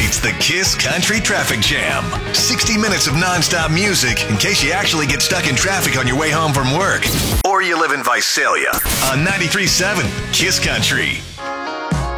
It's the Kiss Country Traffic Jam. 60 minutes of nonstop music in case you actually get stuck in traffic on your way home from work. Or you live in Visalia on 93.7 Kiss Country.